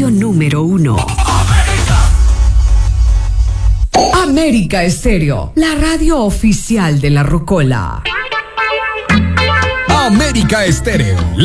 radio número 1. América Estéreo, la radio oficial de la Rocola. América Estéreo.